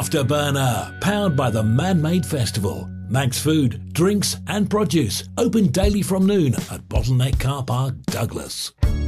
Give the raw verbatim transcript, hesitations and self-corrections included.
Afterburner, powered by the Man-Made Festival. Max Food, drinks and produce. Open daily from noon at Bottleneck Car Park, Douglas.